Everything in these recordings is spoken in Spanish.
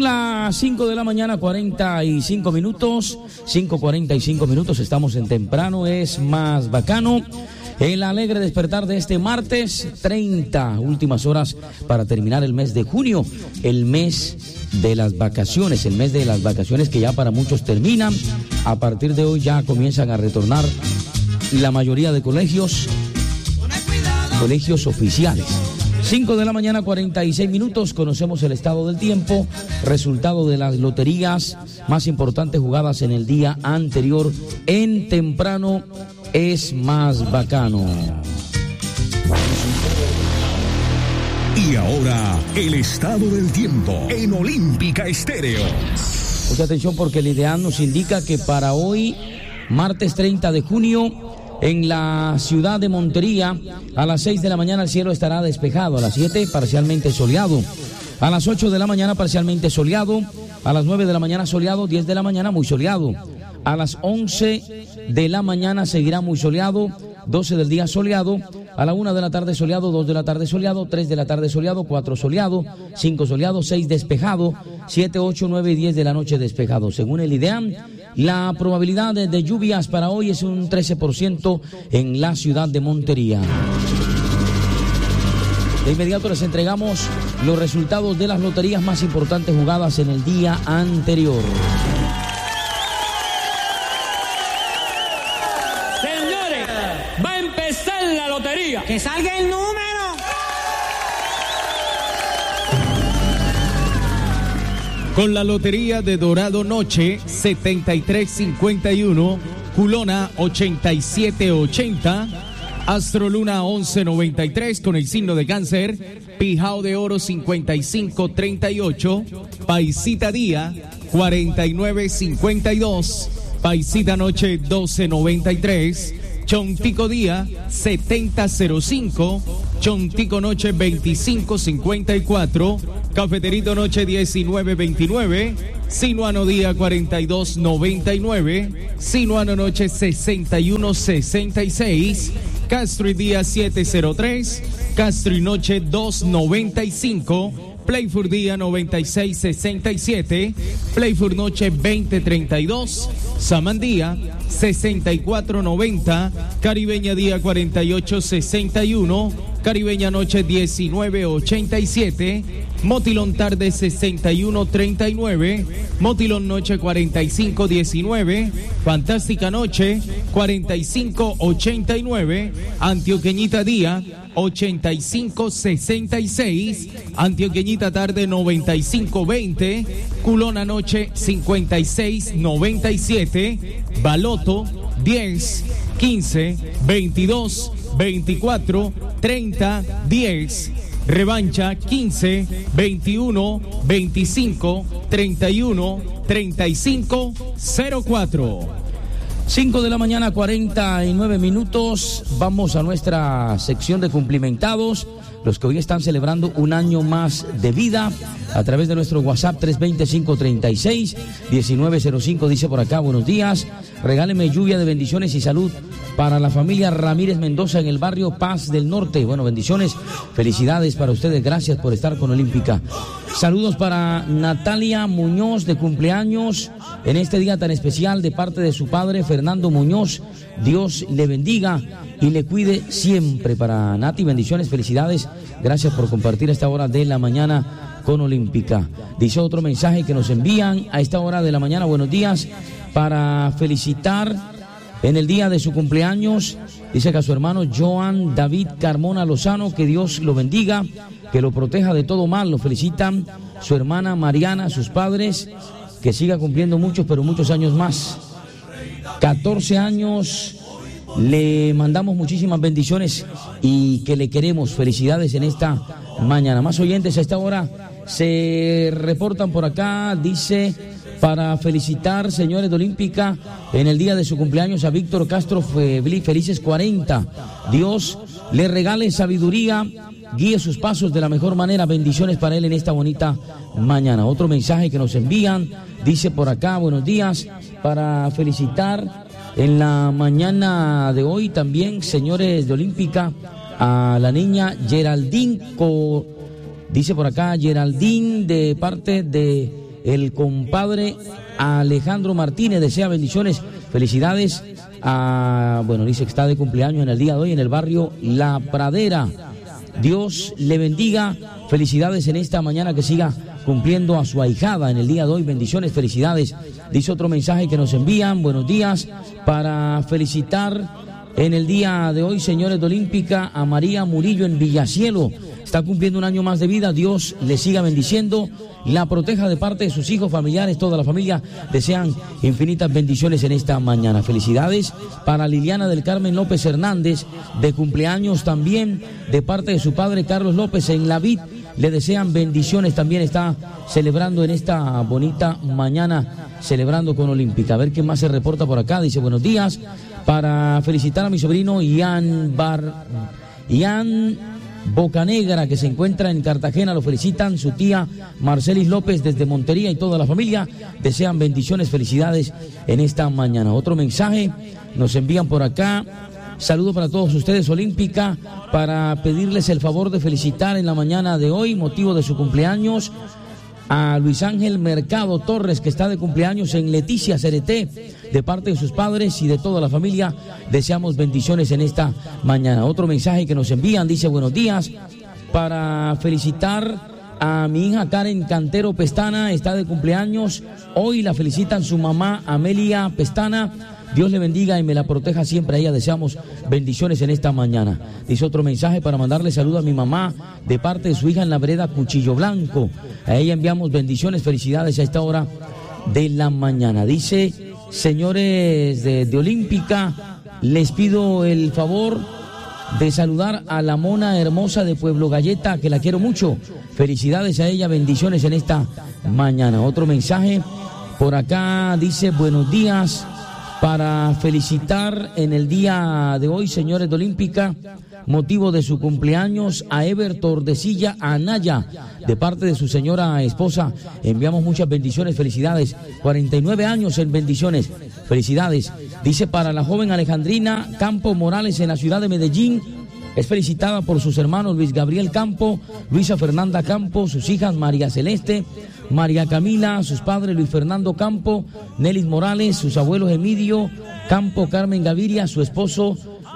Son las 5 de la mañana, 45 minutos, 5:45 minutos, estamos en Temprano es más bacano. El alegre despertar de este martes 30, últimas horas para terminar el mes de junio, el mes de las vacaciones, que ya para muchos terminan. A partir de hoy ya comienzan a retornar la mayoría de colegios oficiales. 5 de la mañana, 46 minutos, conocemos el estado del tiempo, resultado de las loterías más importantes jugadas en el día anterior en Temprano es más bacano. Y ahora, el estado del tiempo en Olímpica Estéreo. Mucha atención porque el IDEAM nos indica que para hoy, martes 30 de junio, en la ciudad de Montería, a las 6 de la mañana el cielo estará despejado, a las 7 parcialmente soleado, a las 8 de la mañana parcialmente soleado, a las 9 de la mañana soleado, 10 de la mañana muy soleado, a las 11 de la mañana seguirá muy soleado, 12 del día soleado, a la 1 de la tarde soleado, 2 de la tarde soleado, 3 de la tarde soleado, 4 soleado, 5 soleado, 6 despejado, 7, 8, 9 y 10 de la noche despejado. Según el IDEAM, la probabilidad de lluvias para hoy es un 13% en la ciudad de Montería. De inmediato les entregamos los resultados de las loterías más importantes jugadas en el día anterior. Señores, va a empezar la lotería. ¡Que salga el número! Con la lotería de Dorado Noche 7351, Culona 8780, Astroluna 1193 con el signo de Cáncer, Pijao de Oro 5538, Paisita Día 4952, Paisita Noche 1293, Chontico Día 7005, Chontico Noche 2554, Cafeterito Noche 1929, Sinuano Día 4299, Sinuano Noche 6166, Castro y Día 703, Castro y Noche 295, Playford Día 9667, Playford Noche 2032, Samandía 6490, Caribeña Día 4861, Caribeña Noche 1987, Motilón Tarde 6139, Motilón Noche 4519, Fantástica Noche 4589, Antioqueñita Día 8566, Antioqueñita Tarde 9520, Culona Noche 5697, Baloto 10, 15, 22, 24, 30, 10, Revancha 15, 21, 25, 31, 35, 04. 5 de la mañana, 49 minutos. Vamos a nuestra sección de cumplimentados, los que hoy están celebrando un año más de vida. A través de nuestro WhatsApp 320-536-1905 dice por acá: buenos días, regáleme lluvia de bendiciones y salud para la familia Ramírez Mendoza en el barrio Paz del Norte. Bueno, bendiciones, felicidades para ustedes, gracias por estar con Olímpica. Saludos para Natalia Muñoz, de cumpleaños en este día tan especial, de parte de su padre Fernando Muñoz. Dios le bendiga y le cuide siempre. Para Nati, bendiciones, felicidades, gracias por compartir a esta hora de la mañana con Olímpica. Dice otro mensaje que nos envían a esta hora de la mañana: buenos días, para felicitar en el día de su cumpleaños, dice que a su hermano Joan David Carmona Lozano, que Dios lo bendiga, que lo proteja de todo mal. Lo felicitan su hermana Mariana, sus padres, que siga cumpliendo muchos, pero muchos años más. 14 años, le mandamos muchísimas bendiciones y que le queremos. Felicidades en esta mañana. Más oyentes a esta hora se reportan por acá, dice: para felicitar, señores de Olímpica, en el día de su cumpleaños a Víctor Castro, felices 40. Dios le regale sabiduría, guíe sus pasos de la mejor manera. Bendiciones para él en esta bonita mañana. Otro mensaje que nos envían, dice por acá: buenos días, para felicitar en la mañana de hoy también, señores de Olímpica, a la niña Geraldine, dice por acá Geraldine, de parte de el compadre Alejandro Martínez desea bendiciones, felicidades dice que está de cumpleaños en el día de hoy en el barrio La Pradera. Dios le bendiga, felicidades en esta mañana, que siga cumpliendo a su ahijada en el día de hoy, bendiciones, felicidades. Dice otro mensaje que nos envían, buenos días, para felicitar en el día de hoy, señores de Olímpica, a María Murillo en Villacielo. Está cumpliendo un año más de vida, Dios le siga bendiciendo, la proteja de parte de sus hijos, familiares, toda la familia. Desean infinitas bendiciones en esta mañana. Felicidades para Liliana del Carmen López Hernández, de cumpleaños también, de parte de su padre Carlos López en La Vid. Le desean bendiciones, también está celebrando en esta bonita mañana, celebrando con Olímpica. A ver qué más se reporta por acá. Dice, buenos días, para felicitar a mi sobrino Ian Bocanegra, que se encuentra en Cartagena. Lo felicitan su tía Marcelis López desde Montería y toda la familia. Desean bendiciones, felicidades en esta mañana. Otro mensaje nos envían por acá. Saludo para todos ustedes, Olímpica, para pedirles el favor de felicitar en la mañana de hoy, motivo de su cumpleaños, a Luis Ángel Mercado Torres, que está de cumpleaños en Leticia, Cereté, de parte de sus padres y de toda la familia. Deseamos bendiciones en esta mañana. Otro mensaje que nos envían dice, buenos días, para felicitar a mi hija Karen Cantero Pestana, está de cumpleaños hoy, la felicitan su mamá Amelia Pestana. Dios le bendiga y me la proteja siempre a ella. Deseamos bendiciones en esta mañana. Dice otro mensaje para mandarle saludo a mi mamá de parte de su hija en la vereda Cuchillo Blanco. A ella enviamos bendiciones, felicidades a esta hora de la mañana. Dice, señores de Olímpica, les pido el favor de saludar a la mona hermosa de Pueblo Galleta, que la quiero mucho. Felicidades a ella, bendiciones en esta mañana. Otro mensaje por acá dice, buenos días, para felicitar en el día de hoy, señores de Olímpica, motivo de su cumpleaños, a Ever Tordesilla Anaya, de parte de su señora esposa. Enviamos muchas bendiciones, felicidades. 49 años en bendiciones, felicidades. Dice, para la joven Alejandrina Campo Morales en la ciudad de Medellín, es felicitada por sus hermanos Luis Gabriel Campo, Luisa Fernanda Campo, sus hijas María Celeste, María Camila, sus padres Luis Fernando Campo, Nelis Morales, sus abuelos Emilio Campo, Carmen Gaviria, su esposo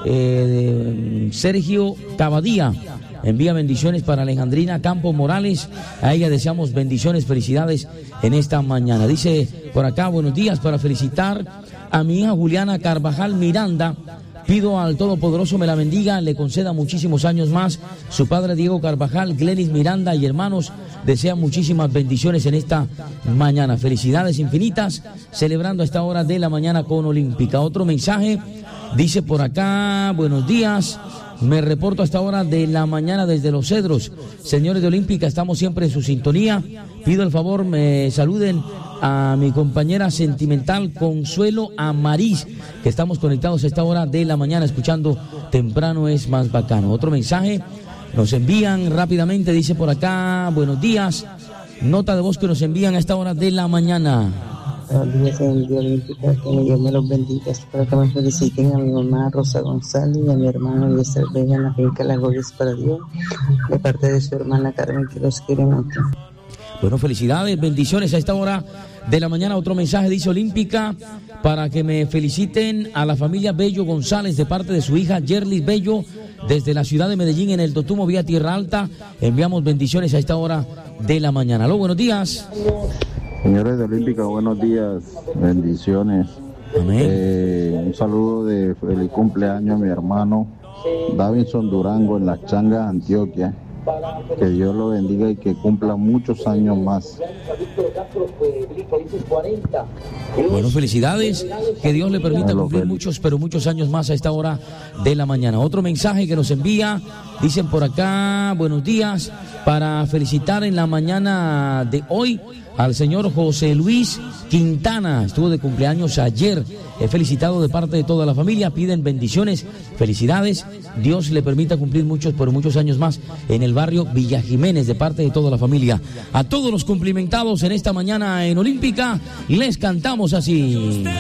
Sergio Cavadía. Envía bendiciones para Alejandrina Campo Morales. A ella deseamos bendiciones, felicidades en esta mañana. Dice por acá, buenos días, para felicitar a mi hija Juliana Carvajal Miranda. Pido al Todopoderoso me la bendiga, le conceda muchísimos años más. Su padre Diego Carvajal, Glenis Miranda y hermanos desean muchísimas bendiciones en esta mañana. Felicidades infinitas, celebrando a esta hora de la mañana con Olímpica. Otro mensaje dice por acá, buenos días, me reporto a esta hora de la mañana desde Los Cedros. Señores de Olímpica, estamos siempre en su sintonía. Pido el favor, me saluden a mi compañera sentimental Consuelo Amariz, que estamos conectados a esta hora de la mañana escuchando Temprano es Más Bacano. Otro mensaje nos envían rápidamente, dice por acá, buenos días, nota de voz que nos envían a esta hora de la mañana. Buenos días en el Día Olímpico, que Dios me los bendiga. Espero que me feliciten a mi mamá Rosa González y a mi hermano Eliezer Vega en la finca Las Glorias para Dios, de parte de su hermana Carmen, que los quiere mucho. Bueno, felicidades, bendiciones a esta hora de la mañana. Otro mensaje dice Olímpica, para que me feliciten a la familia Bello González de parte de su hija Yerlis Bello desde la ciudad de Medellín en el Totumo vía Tierra Alta. Enviamos bendiciones a esta hora de la mañana. Aló, buenos días. Señores de Olímpica, buenos días, bendiciones. Amén. Un saludo de feliz cumpleaños a mi hermano Davinson Durango en Las Changas, Antioquia. Que Dios lo bendiga y que cumpla muchos años más. Bueno, felicidades, que Dios le permita cumplir muchos, pero muchos años más a esta hora de la mañana. Otro mensaje que nos envía, dicen por acá, buenos días, para felicitar en la mañana de hoy al señor José Luis Quintana, estuvo de cumpleaños ayer. He felicitado de parte de toda la familia, piden bendiciones, felicidades, Dios le permita cumplir muchos, pero muchos años más en el barrio Villa Jiménez de parte de toda la familia. A todos los cumplimentados en esta mañana en Olímpica, les cantamos así.